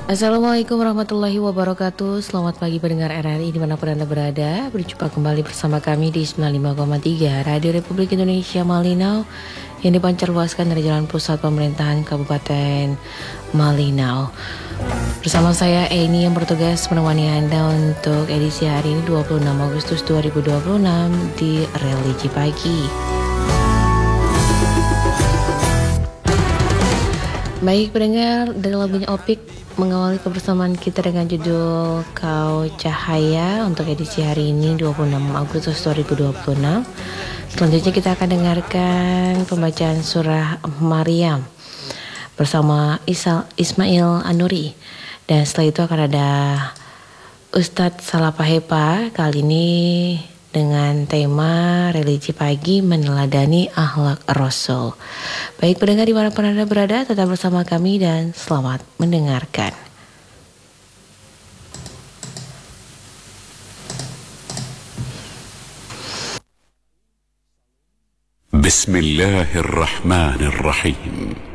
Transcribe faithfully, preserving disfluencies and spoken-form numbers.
Assalamualaikum warahmatullahi wabarakatuh. Selamat pagi pendengar R R I dimanapun Anda berada. Berjumpa kembali bersama kami di sembilan puluh lima koma tiga Radio Republik Indonesia Malinau, yang dipancarluaskan dari Jalan Pusat Pemerintahan Kabupaten Malinau. Bersama saya Eni yang bertugas menemani Anda untuk edisi hari ini dua puluh enam Agustus dua ribu dua puluh enam di Religi Pagi. Baik pendengar, dari lagunya Opik mengawali kebersamaan kita dengan judul Kau Cahaya untuk edisi hari ini dua puluh enam Agustus dua ribu dua puluh enam. Selanjutnya kita akan dengarkan pembacaan surah Maryam bersama Isa, Ismail Anuri. Dan setelah itu akan ada Ustadz Salapahepa, kali ini dengan tema Religi Pagi Meneladani Akhlak Rasul. Baik pendengar dimanapun Anda berada, tetap bersama kami dan selamat mendengarkan. Bismillahirrahmanirrahim.